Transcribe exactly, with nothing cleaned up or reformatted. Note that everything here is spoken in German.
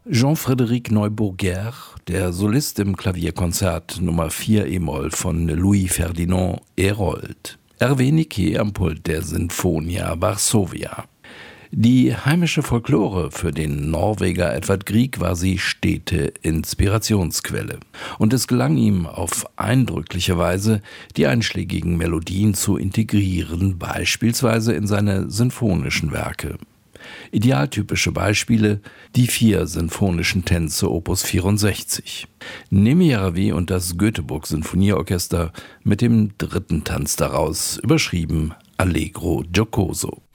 Jean-Frédéric Neuburger, der Solist im Klavierkonzert Nummer vier e-Moll von Louis-Ferdinand Herold. Hervé Niquet am Pult der Sinfonia Varsovia. Die heimische Folklore für den Norweger Edvard Grieg war sie stete Inspirationsquelle. Und es gelang ihm auf eindrückliche Weise, die einschlägigen Melodien zu integrieren, beispielsweise in seine sinfonischen Werke. Idealtypische Beispiele: die vier sinfonischen Tänze Opus vierundsechzig. Nemiravy und das Göteborg-Sinfonieorchester mit dem dritten Tanz daraus, überschrieben Allegro giocoso.